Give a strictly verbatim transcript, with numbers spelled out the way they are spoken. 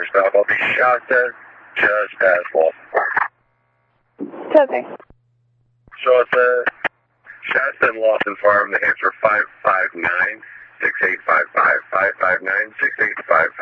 stop. I'll be Shasta, just past Lawson Farm. Okay. So it's a Shasta and Lawson Farm, New Hampshire five five nine, six eight five five, five five nine, six eight five